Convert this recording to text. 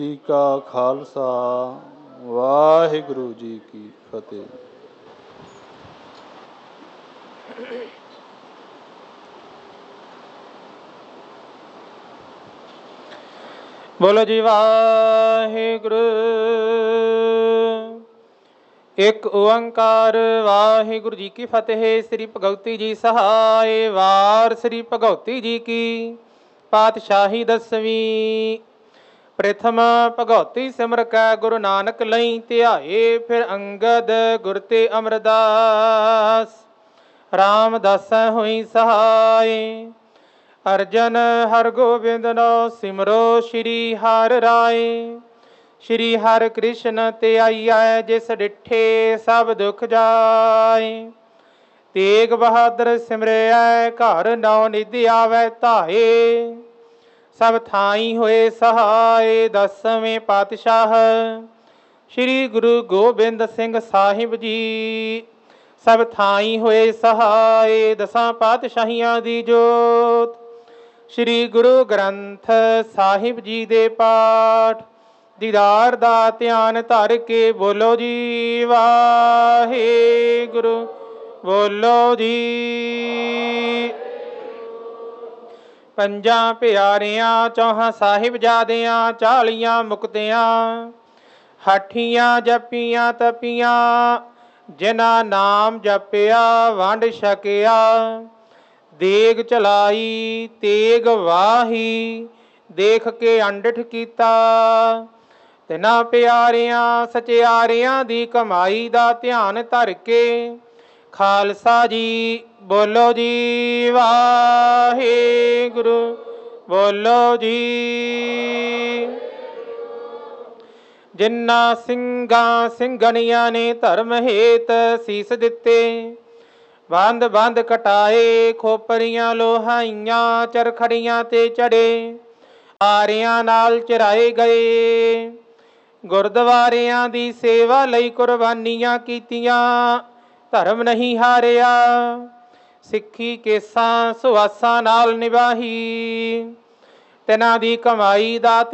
ਜੀ ਕਾ ਖਾਲਸਾ ਵਾਹਿਗੁਰੂ ਜੀ ਕੀ ਫਤਿਹ। ਬੋਲੋ ਜੀ ਵਾਹਿਗੁਰੂ। ਇੱਕ ਓੰਕਾਰ ਵਾਹਿਗੁਰੂ ਜੀ ਕੀ ਫਤਿਹ। ਸ੍ਰੀ ਭਗਵਤੀ ਜੀ ਸਹਾਇ। ਵਾਰ ਸ੍ਰੀ ਭਗਵਤੀ ਜੀ ਕੀ ਪਾਤਸ਼ਾਹੀ ਦਸਵੀਂ। ਪ੍ਰਥਮ ਭਗਉਤੀ ਸਿਮਰ ਕੈ ਗੁਰੂ ਨਾਨਕ ਲਈ ਧਿਆਏ। ਫਿਰ ਅੰਗਦ ਗੁਰ ਤੇ ਅਮਰਦਾਸ ਰਾਮਦਾਸੈ ਹੋਈ ਸਹਾਇ। ਅਰਜਨ ਹਰਗੋਬਿੰਦ ਨੋ ਸਿਮਰੋ ਸ਼੍ਰੀ ਹਰਿ ਰਾਏ। ਸ਼੍ਰੀ ਹਰਿ ਕ੍ਰਿਸ਼ਨ ਤੇ ਆਈਐ ਜਿਸ ਡਿਠੇ ਸਭ ਦੁਖ ਜਾਏ। ਤੇਗ ਬਹਾਦਰ ਸਿਮਰਿਐ ਘਰ ਨੌ ਨਿਧ ਆਵੈ ਧਾਏ। ਸਭ ਥਾਈ ਹੋਏ ਸਹਾਇ। ਦਸਵੇਂ ਪਾਤਸ਼ਾਹ ਸ਼੍ਰੀ ਗੁਰੂ ਗੋਬਿੰਦ ਸਿੰਘ ਸਾਹਿਬ ਜੀ ਸਭ ਥਾਈ ਹੋਏ ਸਹਾਇ। ਦਸਾਂ ਪਾਤਸ਼ਾਹੀਆਂ ਦੀ ਜੋਤ ਸ਼੍ਰੀ ਗੁਰੂ ਗ੍ਰੰਥ ਸਾਹਿਬ ਜੀ ਦੇ ਪਾਠ ਦੀਦਾਰ ਦਾ ਧਿਆਨ ਧਰ ਕੇ ਬੋਲੋ ਜੀ ਵਾਹਿਗੁਰੂ। ਬੋਲੋ ਜੀ। ਪੰਜਾਂ ਪਿਆਰਿਆਂ ਚੌਹਾਂ ਸਾਹਿਬਜ਼ਾਦਿਆਂ 40 ਮੁਕਤਿਆਂ ਹਾਠੀਆਂ ਜਪੀਆਂ ਤਪੀਆਂ ਜਿਨ੍ਹਾਂ ਨਾਮ ਜਪਿਆ ਵੰਡ ਛਕਿਆ। ਦੇਗ ਚਲਾਈ ਤੇਗ ਵਾਹੀ ਦੇਖ ਕੇ ਅੰਡਠ ਕੀਤਾ। ਤਿਨਾਂ ਪਿਆਰਿਆਂ ਸਚਿਆਰਿਆਂ ਦੀ ਕਮਾਈ ਦਾ ਧਿਆਨ ਧਰ ਕੇ ਖਾਲਸਾ ਜੀ ਬੋਲੋ ਜੀ ਵਾਹਿਗੁਰੂ। ਬੋਲੋ ਜੀ। ਜਿਨ੍ਹਾਂ ਸਿੰਘਾਂ ਸਿੰਘਣੀਆਂ ਨੇ ਧਰਮ ਹੇਤ ਸੀਸ ਦਿੱਤੇ। ਬੰਦ ਬੰਦ ਕਟਾਏ ਖੋਪਰੀਆਂ ਲੋਹਾਈਆਂ ਚਰਖੜੀਆਂ ਤੇ ਚੜੇ। ਆਰਿਆਂ ਨਾਲ ਚਰਾਏ ਗਏ। ਗੁਰਦੁਆਰਿਆਂ ਦੀ ਸੇਵਾ ਲਈ ਕੁਰਬਾਨੀਆਂ ਕੀਤੀਆਂ। ਧਰਮ ਨਹੀਂ ਹਾਰਿਆ। ਸਿੱਖੀ ਕੇਸਾਂ ਸੁਆਸਾਂ ਨਾਲ ਨਿਭਾਹੀ। ਤਿਨਾਂ ਦੀ ਕਮਾਈ ਦਾ